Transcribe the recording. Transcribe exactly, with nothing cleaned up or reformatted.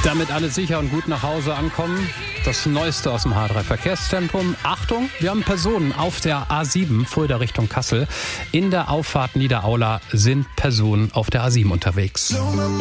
Damit alle sicher und gut nach Hause ankommen. Das Neueste aus dem H drei Verkehrszentrum. Achtung, wir haben Personen auf der A sieben, Fulda Richtung Kassel. In der Auffahrt Niederaula sind Personen auf der A sieben unterwegs.